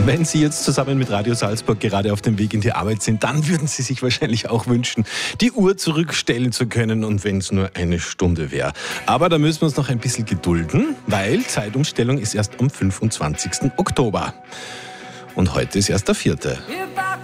Wenn Sie jetzt zusammen mit Radio Salzburg gerade auf dem Weg in die Arbeit sind, dann würden Sie sich wahrscheinlich auch wünschen, die Uhr zurückstellen zu können und wenn es nur eine Stunde wäre. Aber da müssen wir uns noch ein bisschen gedulden, weil Zeitumstellung ist erst am 25. Oktober. Und heute ist erst der 4.